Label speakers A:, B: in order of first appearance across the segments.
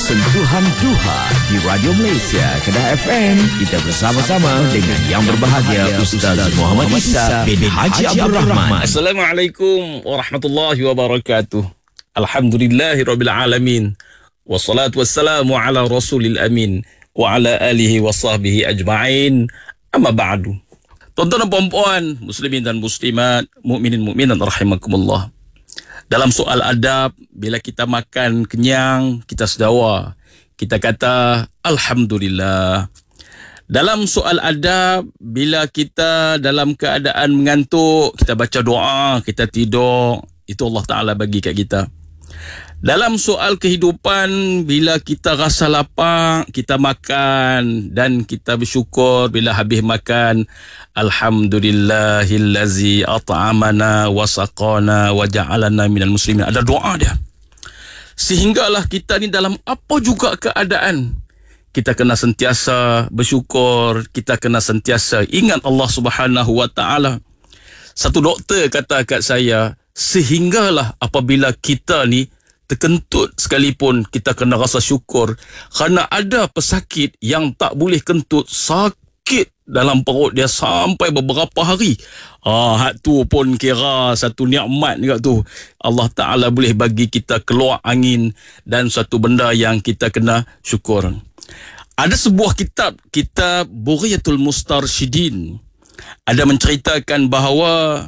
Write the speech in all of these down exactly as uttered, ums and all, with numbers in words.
A: Sentuhan Duha di Radio Malaysia Kedah F M. Kita bersama-sama dengan yang berbahagia Ustaz Muhammad Isa bin Haji Abdul Rahman.
B: Assalamualaikum warahmatullahi wabarakatuh. Alhamdulillahirabbil alamin. Wassalatu wassalamu ala rasulil amin wa ala alihi wa sahbihi ajma'in. Amma ba'du. Tuan-tuan dan puan-puan, muslimin dan muslimat, mukminin mukminat rahimakumullah. Dalam soal adab, bila kita makan kenyang, kita sedawa, kita kata Alhamdulillah. Dalam soal adab, bila kita dalam keadaan mengantuk, kita baca doa, kita tidur, itu Allah Ta'ala bagi kat kita. Dalam soal kehidupan, bila kita rasa lapar, kita makan dan kita bersyukur bila habis makan. Alhamdulillahillazi at'amana wa saqana wa ja'alana minal muslimin. Ada doa dia. Sehinggalah kita ni dalam apa juga keadaan, kita kena sentiasa bersyukur, kita kena sentiasa ingat Allah Subhanahu wa Ta'ala. Satu doktor kata kat saya, sehinggalah apabila kita ni terkentut sekalipun, kita kena rasa syukur. Kerana ada pesakit yang tak boleh kentut, sakit dalam perut dia sampai beberapa hari. Ah, hak tu pun kira satu nikmat juga tu. Allah Ta'ala boleh bagi kita keluar angin dan satu benda yang kita kena syukur. Ada sebuah kitab, kitab Bughiyatul Mustarsyidin, ada menceritakan bahawa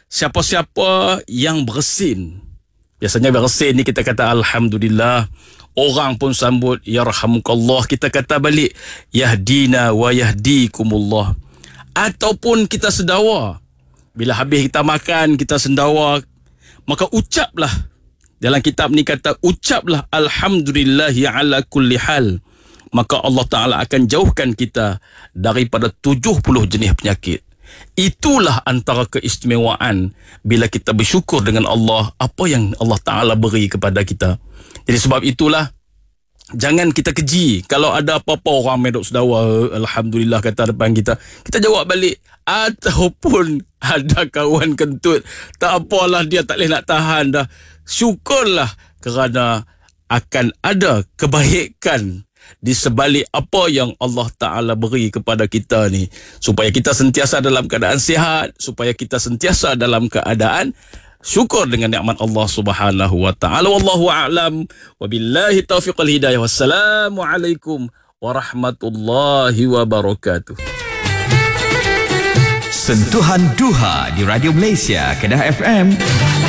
B: siapa-siapa yang bersin, biasanya bersin ni kita kata Alhamdulillah. Orang pun sambut Yarhamukallah. Kita kata balik Yahdina wa yahdikumullah. Ataupun kita sedawa, bila habis kita makan, kita sendawa, maka ucaplah. Dalam kitab ni kata, ucaplah Alhamdulillahi ala kulli hal. Maka Allah Ta'ala akan jauhkan kita daripada tujuh puluh jenis penyakit. Itulah antara keistimewaan bila kita bersyukur dengan Allah, apa yang Allah Ta'ala beri kepada kita. Jadi sebab itulah, jangan kita keji kalau ada apa-apa orang medok sedawa Alhamdulillah kata depan kita, kita jawab balik. Ataupun ada kawan kentut, tak apalah, dia tak boleh nak tahan dah, syukurlah kerana akan ada kebaikan di sebalik apa yang Allah Ta'ala beri kepada kita ni, supaya kita sentiasa dalam keadaan sihat, supaya kita sentiasa dalam keadaan syukur dengan nikmat Allah Subhanahu wa Ta'ala. Wallahu a'lam wa billahi taufiq wal hidayah. Wassalamualaikum warahmatullahi wabarakatuh.
A: Sentuhan Duha di Radio Malaysia Kedah F M.